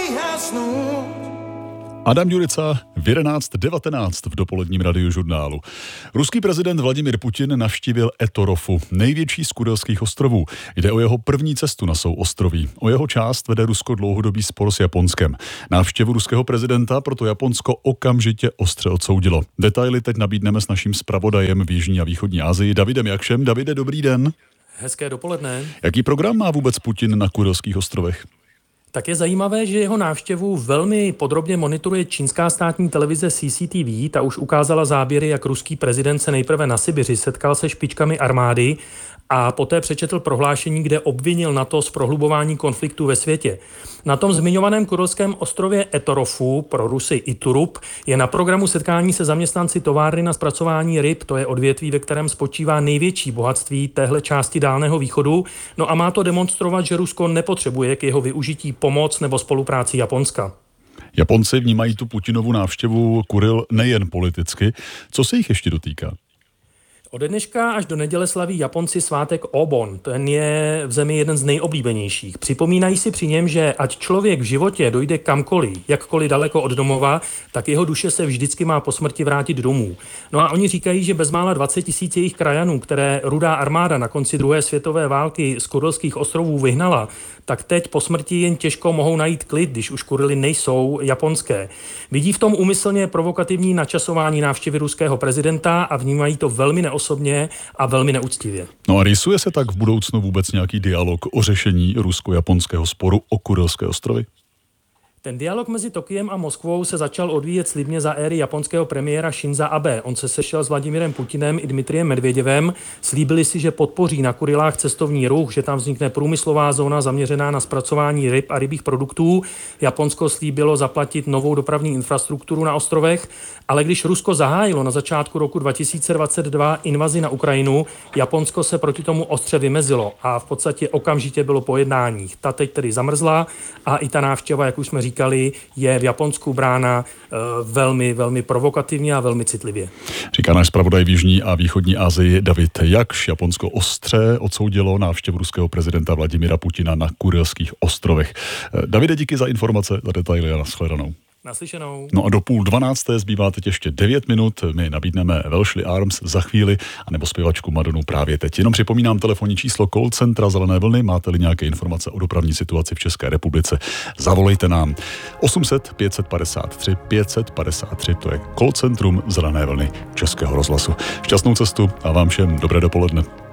Adam Jurica v 11:19 v dopoledním radiožurnálu. Ruský prezident Vladimir Putin navštívil Etorofu, největší z Kurilských ostrovů. Jde o jeho první cestu na souostroví. O jeho část vede Rusko dlouhodobý spor s Japonskem. Návštěvu ruského prezidenta proto Japonsko okamžitě ostře odsoudilo. Detaily teď nabídneme s naším zpravodajem v Jižní a Východní Asii Davidem Jakšem. Davide, dobrý den. Hezké dopoledne. Jaký program má vůbec Putin na Kurilských ostrovech? Tak je zajímavé, že jeho návštěvu velmi podrobně monitoruje čínská státní televize CCTV. Ta už ukázala záběry, jak ruský prezident se nejprve na Sibiři setkal se špičkami armády a poté přečetl prohlášení, kde obvinil NATO z prohlubování konfliktu ve světě. Na tom zmiňovaném kurilském ostrově Etorofu, pro Rusy Iturup, je na programu setkání se zaměstnanci továrny na zpracování ryb. To je odvětví, ve kterém spočívá největší bohatství téhle části Dálného východu. No a má to demonstrovat, že Rusko nepotřebuje k jeho využití pomoc nebo spolupráci Japonska. Japonci vnímají tu Putinovu návštěvu Kuril nejen politicky. Co se jich ještě dotýká? Ode dneška až do neděle slaví Japonci svátek Obon. Ten je v zemi jeden z nejoblíbenějších. Připomínají si při něm, že ať člověk v životě dojde kamkoliv, jakkoliv daleko od domova, tak jeho duše se vždycky má po smrti vrátit domů. No a oni říkají, že bezmála 20 000 jejich krajanů, které Rudá armáda na konci druhé světové války z Kurilských ostrovů vyhnala, tak teď po smrti jen těžko mohou najít klid, když už Kurily nejsou japonské. Vidí v tom úmyslně provokativní načasování návštěvy ruského prezidenta a vnímají to velmi neosobně a velmi neúctivě. No a rýsuje se tak v budoucnu vůbec nějaký dialog o řešení rusko-japonského sporu o Kurilské ostrovy? Ten dialog mezi Tokiem a Moskvou se začal odvíjet slibně za éry japonského premiéra Shinza Abe. On se sešel s Vladimirem Putinem i Dmitrijem Medvěděvem. Slíbili si, že podpoří na Kurilách cestovní ruch, že tam vznikne průmyslová zóna zaměřená na zpracování ryb a rybích produktů. Japonsko slíbilo zaplatit novou dopravní infrastrukturu na ostrovech, ale když Rusko zahájilo na začátku roku 2022 invazi na Ukrajinu, Japonsko se proti tomu ostře vymezilo a v podstatě okamžitě bylo po jednáních. Ta teď tedy zamrzla a i ta návštěva, jak už jsme říkali, je v Japonsku brána velmi, velmi provokativně a velmi citlivě. Říká náš zpravodaj v Jižní a Východní Asii David Jakš. Japonsko ostře odsoudilo návštěvu ruského prezidenta Vladimira Putina na Kurilských ostrovech. Davide, díky za informace, za detaily a nashledanou. Naslyšenou. No a do 11:30 zbývá teď ještě 9 minut. My nabídneme Welshly Arms za chvíli, anebo zpěvačku Madonu právě teď. Jenom připomínám telefonní číslo call centra Zelené vlny. Máte-li nějaké informace o dopravní situaci v České republice, zavolejte nám. 800 553 553, to je call centrum Zelené vlny Českého rozhlasu. Šťastnou cestu a vám všem dobré dopoledne.